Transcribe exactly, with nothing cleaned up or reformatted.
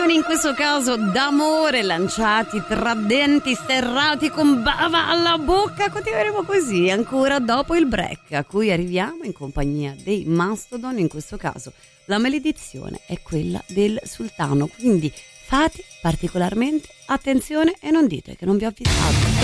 in questo caso d'amore, lanciati tra denti serrati con bava alla bocca. Continueremo così ancora dopo il break, a cui arriviamo in compagnia dei Mastodon. In questo caso la maledizione è quella del sultano, quindi fate particolarmente attenzione e non dite che non vi ho avvisato.